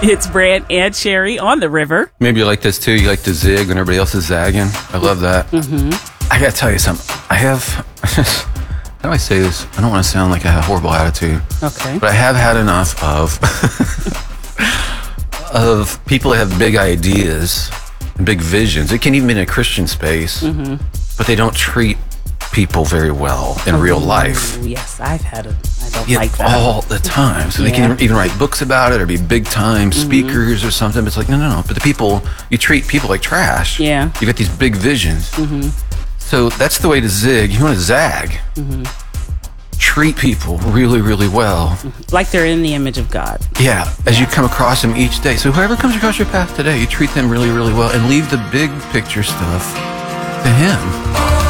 It's Brand and Sherry on the river. Maybe you like this too. You like to zig when everybody else is zagging. I love that. I got to tell you something. How do I say this? I don't want to sound like I have a horrible attitude. Okay. But I have had enough of people that have big ideas and big visions. It can even be in a Christian space, but they don't treat people very well in real life. Yes, I don't like that. All the time. So they can even write books about it or be big time speakers or something. But it's like, no. But you treat people like trash. Yeah. You got these big visions. So that's the way to zig. You want to zag. Treat people really, really well. Like they're in the image of God. Yeah, as you come across them each day. So whoever comes across your path today, you treat them really, really well and leave the big picture stuff to Him.